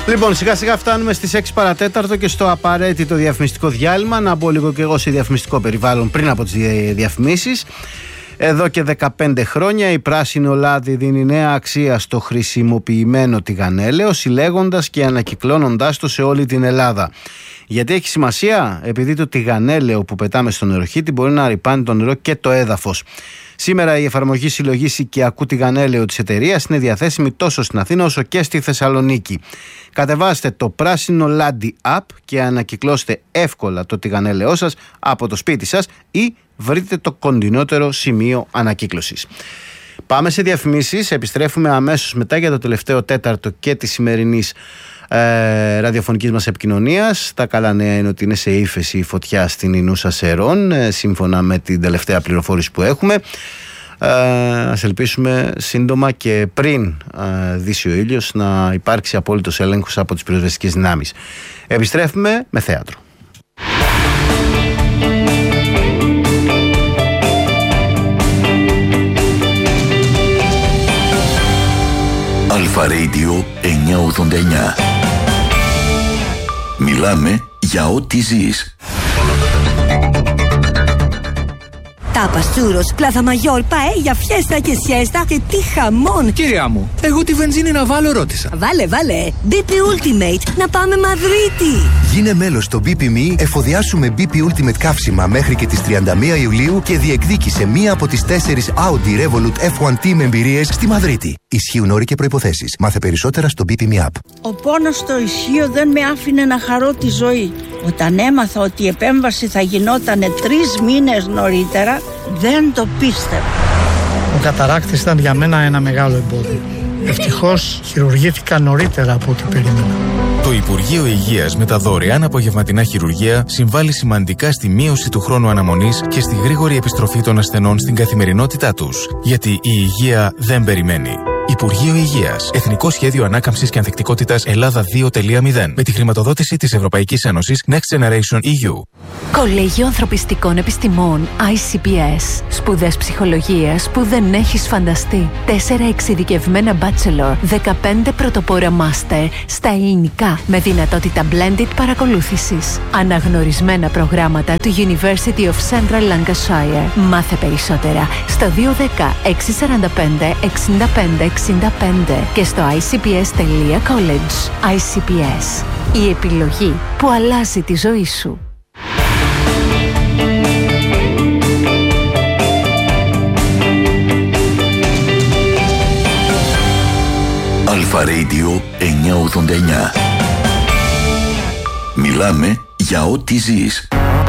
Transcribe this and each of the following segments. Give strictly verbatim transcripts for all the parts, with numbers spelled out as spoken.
Λοιπόν, σιγά σιγά φτάνουμε στις έξι παρατέταρτο και στο απαραίτητο διαφημιστικό διάλειμμα. Να μπω λίγο και εγώ σε διαφημιστικό περιβάλλον πριν από τις διαφημίσεις. Εδώ και δεκαπέντε χρόνια η Πράσινο Λάδι δίνει νέα αξία στο χρησιμοποιημένο τηγανέλαιο, συλλέγοντας και ανακυκλώνοντάς το σε όλη την Ελλάδα. Γιατί έχει σημασία? Επειδή το τηγανέλαιο που πετάμε στο νεροχύτη μπορεί να ρυπάνει το νερό και το έδαφος. Σήμερα η εφαρμογή συλλογής οικιακού τηγανέλαιου της εταιρείας είναι διαθέσιμη τόσο στην Αθήνα όσο και στη Θεσσαλονίκη. Κατεβάστε το Πράσινο Λάδι app και ανακυκλώστε εύκολα το τηγανέλαιό σας από το σπίτι σας ή βρείτε το κοντινότερο σημείο ανακύκλωσης. Πάμε σε διαφημίσεις, επιστρέφουμε αμέσως μετά για το τελευταίο τέταρτο και της σημερινής ε, ραδιοφωνικής μας επικοινωνίας. Τα καλά νέα είναι ότι είναι σε ύφεση η φωτιά στην Ινούσα Σερών, ε, σύμφωνα με την τελευταία πληροφόρηση που έχουμε. Ε, ας ελπίσουμε σύντομα και πριν ε, δύσει ο ήλιος να υπάρξει απόλυτος έλεγχος από τις πυροσβεστικές δυνάμεις. Επιστρέφουμε με θέατρο. Αλφα Radio εννιακόσια ογδόντα εννιά. Μιλάμε για ό,τι ζεις. Τάπας, τσούρος, πλάθα μαγιόρ, παέλια, φιέστα και σιέστα και τι χαμόν! Κυρία μου, εγώ τη βενζίνη να βάλω ρώτησα. Βάλε, βάλε! μπι πι Ultimate, να πάμε Μαδρίτη! Γίνε μέλος στο μπι πι εμ ι, εφοδιάσου με μπι πι Ultimate καύσιμα μέχρι και τις τριάντα μία Ιουλίου και διεκδίκησε μία από τις τέσσερις Audi Revolut εφ ουάν τι με εμπειρίες στη Μαδρίτη. Ισχύουν όροι και προϋποθέσεις. Μάθε περισσότερα στο μπι πι εμ ι App. Ο πόνος στο ισχύο δεν με άφηνε να χαρώ τη ζωή. Όταν έμαθα ότι η επέμβαση θα γινόταν τρεις μήνες νωρίτερα, δεν το πίστευα. Ο καταράκτης ήταν για μένα ένα μεγάλο εμπόδιο. Ευτυχώς χειρουργήθηκα νωρίτερα από ό,τι περίμενα. Το Υπουργείο Υγείας με τα δωρεάν απογευματινά χειρουργία συμβάλλει σημαντικά στη μείωση του χρόνου αναμονής και στη γρήγορη επιστροφή των ασθενών στην καθημερινότητά τους. Γιατί η υγεία δεν περιμένει. Υπουργείο Υγείας. Εθνικό Σχέδιο Ανάκαμψης και Ανθεκτικότητας Ελλάδα δύο τελεία μηδέν. Με τη χρηματοδότηση της Ευρωπαϊκής Ένωσης Next Generation ι γιου. Κολέγιο Ανθρωπιστικών Επιστημών άι σι πι ες. Σπουδές ψυχολογίας που δεν έχεις φανταστεί. Τέσσερα εξειδικευμένα bachelor, δεκαπέντε πρωτοπόρα master στα ελληνικά με δυνατότητα blended παρακολούθησης. Αναγνωρισμένα προγράμματα του University of Central Lancashire. Μάθε περισσότερα στο δύο ένα μηδέν έξι τέσσερα πέντε εξήντα πέντε εξήντα πέντε και στο άι σι πι ες τελεία college. άι σι πι ες. Η επιλογή που αλλάζει τη ζωή σου. Αλφα Radio εννιακόσια ογδόντα εννιά. Μιλάμε για ό,τι ζεις.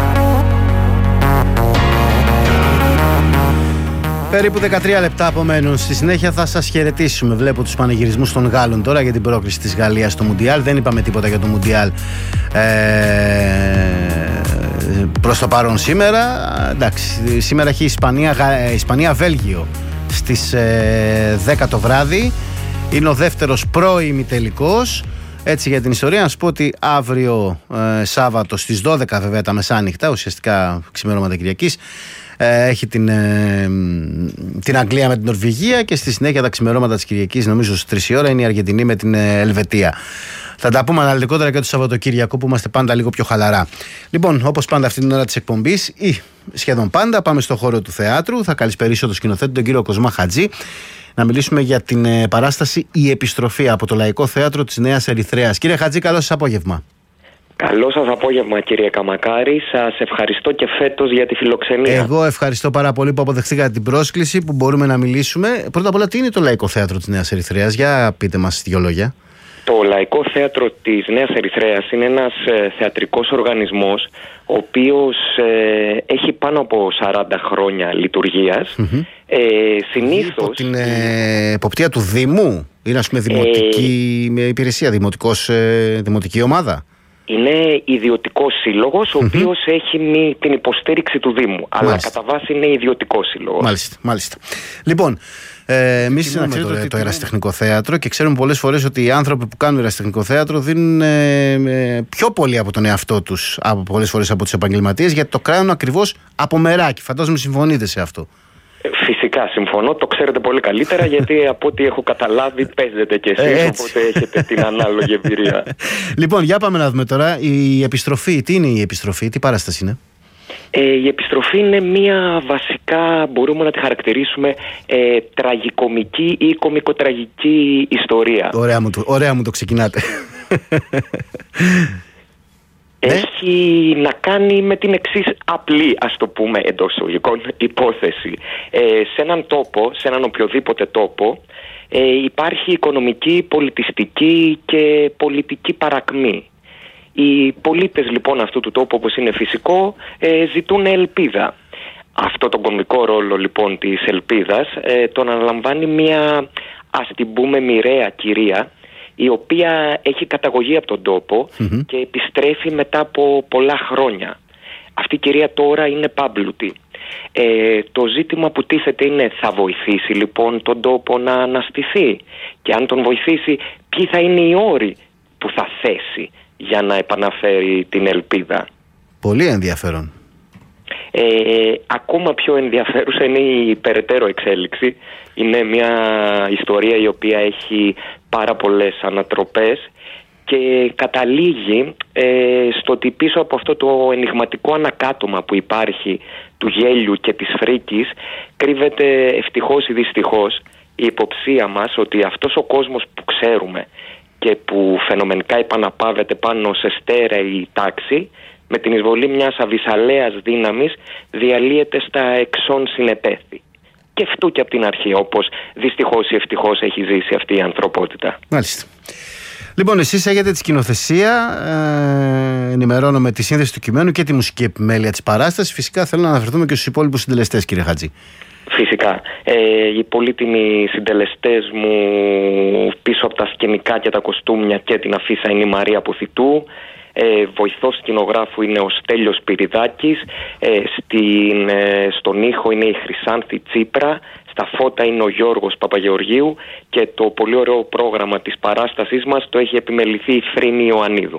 Περίπου δεκατρία λεπτά απομένουν. Στη συνέχεια θα σας χαιρετήσουμε. Βλέπω τους πανηγυρισμούς των Γάλλων τώρα για την πρόκριση της Γαλλίας στο Μουντιάλ. Δεν είπαμε τίποτα για το Μουντιάλ ε, προς το παρόν σήμερα. Εντάξει, σήμερα έχει Ισπανία, Ισπανία-Βέλγιο στις ε, δέκα το βράδυ. Είναι ο δεύτερος πρώιμιτελικός. Έτσι για την ιστορία να σου πω ότι αύριο ε, Σάββατο στις δώδεκα βέβαια τα μεσάνυχτα, ουσιαστικά ξημερώματα Κυριακής, ε, έχει την, ε, την Αγγλία με την Νορβηγία και στη συνέχεια τα ξημερώματα της Κυριακής, νομίζω στις τρεις η ώρα, είναι η Αργεντινή με την ε, Ελβετία. Θα τα πούμε αναλυτικότερα και το Σαββατοκύριακο που είμαστε πάντα λίγο πιο χαλαρά. Λοιπόν, όπως πάντα αυτή την ώρα της εκπομπής ή σχεδόν πάντα πάμε στο χώρο του θεάτρου. Θα καλησπερίσω τον σκηνοθέτη τον κύριο Κοσμά Χατζή να μιλήσουμε για την ε, παράσταση «Η Επιστροφή» από το Λαϊκό Θέατρο της Νέας Ερυθρέας. Κύριε Χατζή, καλό σας απόγευμα. Καλό σας απόγευμα κύριε Καμακάρη. Σας ευχαριστώ και φέτος για τη φιλοξενία. Εγώ ευχαριστώ πάρα πολύ που αποδεχθήκατε την πρόσκληση, που μπορούμε να μιλήσουμε. Πρώτα απ' όλα, τι είναι το Λαϊκό Θέατρο της Νέας Ερυθρέας? Για πείτε μας δύο λόγια. Το Λαϊκό Θέατρο της Νέας Ερυθρέας είναι ένας ε, θεατρικός οργανισμός ο οποίος ε, έχει πάνω από σαράντα χρόνια λειτουργίας. Mm-hmm. Ε, συνήθως... Υπό την ε, εποπτεία του Δήμου, είναι ας πούμε δημοτική ε... υπηρεσία, δημοτικός, ε, δημοτική ομάδα. Είναι ιδιωτικός σύλλογος, ο mm-hmm. οποίος έχει μη, την υποστήριξη του Δήμου. Αλλά μάλιστα, κατά βάση είναι ιδιωτικός σύλλογος. Μάλιστα, μάλιστα. Λοιπόν, ε, εμείς συναντάμε το, το ερασιτεχνικό θέατρο και ξέρουμε πολλές φορές ότι οι άνθρωποι που κάνουν ερασιτεχνικό θέατρο δίνουν ε, ε, πιο πολύ από τον εαυτό τους, από πολλές φορές από τους επαγγελματίες, γιατί το κάνουν ακριβώς από μεράκι. Φαντάζομαι συμφωνείτε σε αυτό. Φυσικά συμφωνώ, το ξέρετε πολύ καλύτερα γιατί από ό,τι έχω καταλάβει παίζετε κι εσείς, ε, οπότε έχετε την ανάλογη εμπειρία. Λοιπόν, για πάμε να δούμε τώρα η επιστροφή. Τι είναι η επιστροφή, τι παράσταση είναι? Ε, η επιστροφή είναι μια βασικά, μπορούμε να τη χαρακτηρίσουμε ε, τραγικομική ή κομικοτραγική ιστορία. Ωραία μου το, ωραία μου το ξεκινάτε. Έχει να κάνει με την εξής απλή, ας το πούμε εντός εισαγωγικών, υπόθεση. Ε, σε έναν τόπο, σε έναν οποιοδήποτε τόπο, ε, υπάρχει οικονομική, πολιτιστική και πολιτική παρακμή. Οι πολίτες λοιπόν αυτού του τόπου, όπως είναι φυσικό, ε, ζητούν ελπίδα. Αυτό τον κομβικό ρόλο λοιπόν της ελπίδας ε, τον αναλαμβάνει μια, ας την πούμε, μοιραία κυρία, η οποία έχει καταγωγή από τον τόπο mm-hmm. και επιστρέφει μετά από πολλά χρόνια. Αυτή η κυρία τώρα είναι πάμπλουτη. Ε, το ζήτημα που τίθεται είναι, θα βοηθήσει λοιπόν τον τόπο να αναστηθεί? Και αν τον βοηθήσει, ποιοι θα είναι οι όροι που θα θέσει για να επαναφέρει την ελπίδα? Πολύ ενδιαφέρον. Ε, ακόμα πιο ενδιαφέρουσα είναι η περαιτέρω εξέλιξη. Είναι μια ιστορία η οποία έχει πάρα πολλές ανατροπές και καταλήγει ε, στο ότι πίσω από αυτό το ενιγματικό ανακάτωμα που υπάρχει του γέλιου και της φρίκης κρύβεται ευτυχώς ή δυστυχώς η υποψία μας ότι αυτός ο κόσμος που ξέρουμε και που φαινομενικά επαναπάβεται πάνω σε στέρεη τάξη, με την εισβολή μιας αβυσαλαίας δύναμης διαλύεται στα εξών συνετέθη. Και αυτού και από την αρχή, όπως δυστυχώς ή ευτυχώς έχει ζήσει αυτή η ανθρωπότητα. Μάλιστα. Λοιπόν, εσείς έχετε τη σκηνοθεσία, ε, ενημερώνομαι τη σύνδεση του κειμένου και τη μουσική επιμέλεια της παράστασης. Φυσικά θέλω να αναφερθούμε και στους υπόλοιπους συντελεστές, κύριε Χατζή. Φυσικά. Ε, οι πολύτιμοι συντελεστές μου πίσω από τα σκηνικά και τα κοστούμια και την αφίσα είναι η Μαρία Πουθητού. Ε, βοηθός σκηνογράφου είναι ο Στέλιος Πυριδάκης. Ε, στην, ε, στον ήχο είναι η Χρυσάνθη Τσίπρα. Στα φώτα είναι ο Γιώργος Παπαγεωργίου. Και το πολύ ωραίο πρόγραμμα της παράστασής μας το έχει επιμεληθεί η Φρίνη Ιωαννίδου.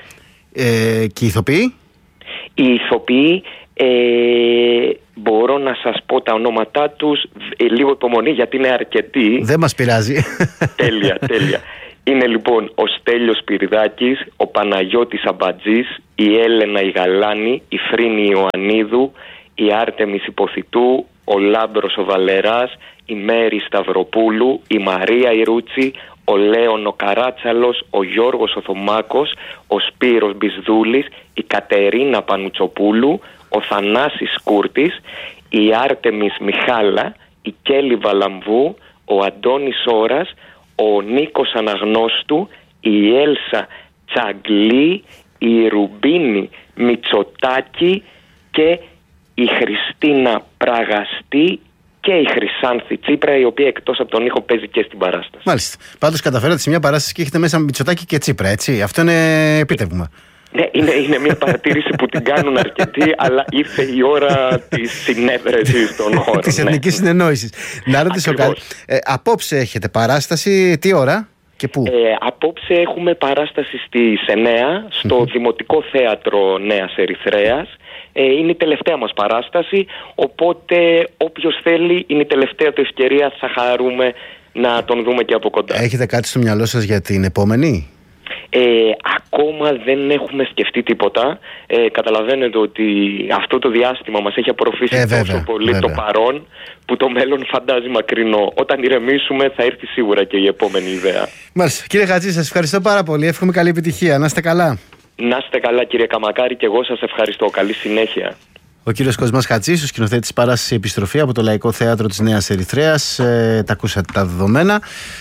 Ε, και οι ηθοποιοί? Οι ηθοποιοί ε, μπορώ να σας πω τα ονόματά τους, ε, λίγο υπομονή γιατί είναι αρκετοί. Δεν μας πειράζει. Τέλεια, τέλεια. Είναι λοιπόν ο Στέλιος Πυριδάκης, ο Παναγιώτης Αμπατζής, η Έλενα η Γαλάνη, η Φρίνη Ιωαννίδου, η Άρτεμις Υποθητού, ο Λάμπρος ο Βαλεράς, η Μέρη Σταυροπούλου, η Μαρία η Ρούτσι, ο Λέων ο Καράτσαλος, ο Γιώργος ο Θωμάκος, ο Σπύρος Μπισδούλης, η Κατερίνα Πανουτσοπούλου, ο Θανάσης Κούρτης, η Άρτεμις Μιχάλα, η Κέλη Βαλαμβού, ο Αντώνης Ώρας, ο Νίκος Αναγνώστου, η Έλσα Τσαγκλή, η Ρουμπίνη Μητσοτάκη και η Χριστίνα Πραγαστή και η Χρυσάνθη Τσίπρα, η οποία εκτός από τον ήχο παίζει και στην παράσταση. Μάλιστα. Πάντως καταφέρατε σε μια παράσταση και έχετε μέσα Μητσοτάκη και Τσίπρα, έτσι. Αυτό είναι επίτευγμα. Ναι, είναι, είναι μια παρατήρηση που την κάνουν αρκετοί, αλλά ήρθε η ώρα της συνέβρεσης των όρων. Της εθνικής ναι. συνεννόησης. Να ρωτήσω κάτι. Ε, απόψε έχετε παράσταση, τι ώρα και πού? Ε, απόψε έχουμε παράσταση στις εννέα στο mm-hmm. Δημοτικό Θέατρο Νέας Ερυθρέας. Ε, είναι η τελευταία μας παράσταση, οπότε όποιος θέλει, είναι η τελευταία του ευκαιρία, θα χαρούμε να τον δούμε και από κοντά. Έχετε κάτι στο μυαλό σας για την επόμενη? Ε, ακόμα δεν έχουμε σκεφτεί τίποτα. ε, Καταλαβαίνετε ότι αυτό το διάστημα μας έχει απορροφήσει ε, τόσο βέβαια, πολύ βέβαια. το παρόν, που το μέλλον φαντάζει μακρινό. Όταν ηρεμήσουμε θα έρθει σίγουρα και η επόμενη ιδέα. Μάλιστα. Κύριε Χατζή, σας ευχαριστώ πάρα πολύ. Εύχομαι καλή επιτυχία. Να είστε καλά. Να είστε καλά κύριε Καμακάρη, και εγώ σας ευχαριστώ. Καλή συνέχεια. Ο κύριος Κοσμάς Χατζής, ο σκηνοθέτης της παράστασης Επιστροφή από το Λαϊκό Θέατρο της Νέας Ερυθρέας. Ε, τα ακούσατε τα δεδομένα.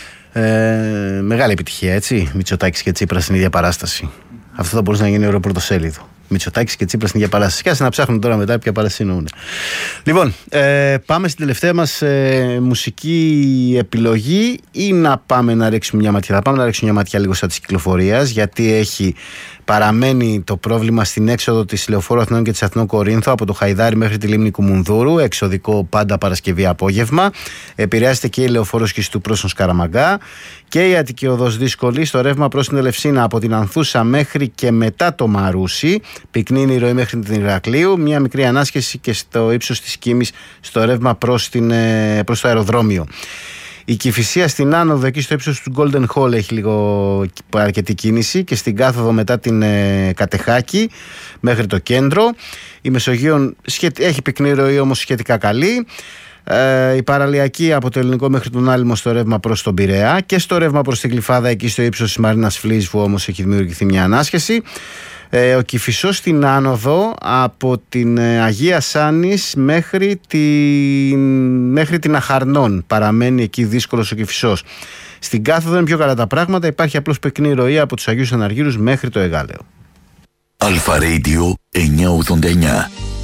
Ε, μεγάλη επιτυχία, έτσι. Μητσοτάκης και Τσίπρα στην ίδια παράσταση. Αυτό θα μπορούσε να γίνει ωραίο πρωτοσέλιδο. Μητσοτάκης και Τσίπρα στην ίδια παράσταση. Κάτσε να ψάχνουν τώρα μετά ποια παράσταση εννοούν. Λοιπόν, ε, πάμε στην τελευταία μας ε, μουσική επιλογή, ή να πάμε να ρίξουμε μια ματιά? Θα πάμε να ρίξουμε μια ματιά λίγο στα της κυκλοφορίας, γιατί έχει παραμένει το πρόβλημα στην έξοδο της Λεωφόρου Αθηνών και της Αθηνών Κορίνθου από το Χαϊδάρι μέχρι τη λίμνη Κουμουνδούρου, εξωδικό πάντα Παρασκευή απόγευμα. Επηρεάζεται και η Λεωφόρος Χριστού προς τον Σκαραμαγκά Και η Αττική Οδός δύσκολη στο ρεύμα προς την Ελευσίνα από την Ανθούσα μέχρι και μετά το Μαρούσι. Πυκνή είναι η ροή μέχρι την Ηρακλείου. Μια μικρή ανάσχεση και στο ύψος της Κίμης στο ρεύμα προς, την, προς το αεροδρόμιο. Η Κηφισία στην άνοδο, εκεί στο ύψος του Golden Hall, έχει λίγο αρκετή κίνηση και στην κάθοδο μετά την ε, Κατεχάκη μέχρι το κέντρο. Η Μεσογείων έχει πυκνή ροή, όμως σχετικά καλή. Ε, η παραλιακή από το Ελληνικό μέχρι τον Άλυμο στο ρεύμα προς τον Πειραιά και στο ρεύμα προς την Γλυφάδα, εκεί στο ύψος της Μαρίνας Φλίσβου όμως έχει δημιουργηθεί μια ανάσχεση. Ε, ο Κηφισός στην άνοδο από την ε, Αγία Σάνης μέχρι την, μέχρι την Αχαρνών παραμένει εκεί δύσκολος ο Κηφισός. Στην κάθοδο είναι πιο καλά τα πράγματα, υπάρχει απλώς πυκνή ροή από τους Αγίους Αναργύρους μέχρι το Εγάλεο. Αλφα Radio εννιακόσια ογδόντα εννιά.